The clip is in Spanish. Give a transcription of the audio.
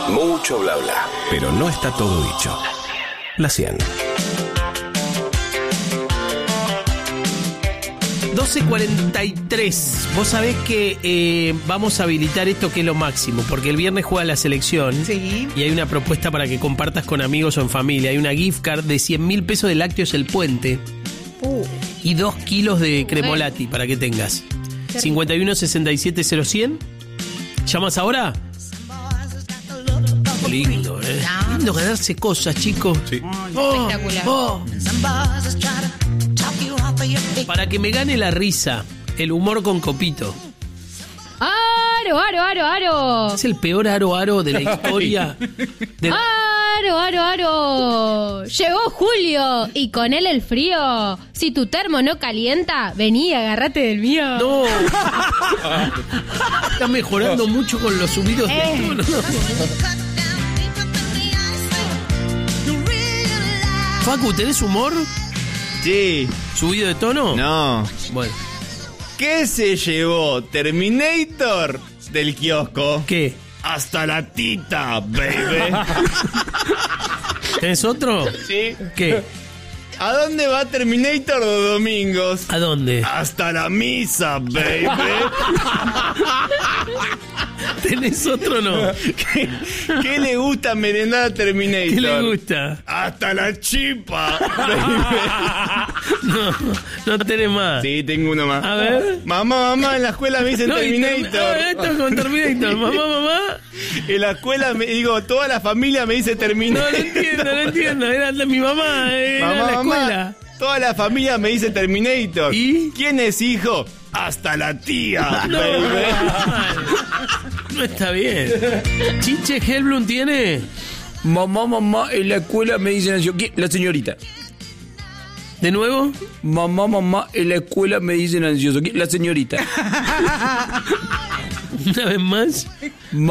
Mucho bla bla, pero no está todo dicho. La 100. 12:43. Vos sabés que vamos a habilitar esto que es lo máximo, porque el viernes juega la selección. Sí. Y hay una propuesta para que compartas con amigos o en familia. Hay una gift card de 100.000 pesos de Lácteos El Puente y 2 kilos de Cremolati para que tengas. 51 67 0100. ¿Llamas ahora? Qué lindo, lindo ganarse cosas, chicos. Sí. Espectacular. Para que me gane la risa, el humor con Copito. ¡Aro! Es el peor aro de la historia. ¡Aro! Llegó Julio y con él el frío. Si tu termo no calienta, vení y agárrate del mío. No. Está mejorando mucho con los subidos de tono. Facu, ¿tenés humor? Sí. ¿Subido de tono? No. Bueno. ¿Qué se llevó Terminator del kiosco? ¿Qué? Hasta la tita, baby. ¿Tenés otro? Sí. ¿Qué? ¿A dónde va Terminator los domingos? ¿A dónde? Hasta la misa, baby. ¿Tenés otro o no? ¿Qué le gusta merendar a Terminator? ¿Qué le gusta? Hasta la chipa. No tenés más. Sí, tengo uno más. A ver. Mamá, en la escuela me dicen Terminator. Esto con Terminator. Mamá. En la escuela, toda la familia me dice Terminator. No entiendo. Era de mi mamá, era la escuela. Toda la familia me dice Terminator. ¿Y? ¿Quién es hijo? Hasta la tía. No, baby. No está bien. ¿Chiche Hellblum tiene? Mamá, en la escuela me dicen así. La señorita. ¿De nuevo? Mamá, en la escuela me dicen ansioso. La señorita. ¿Una vez más?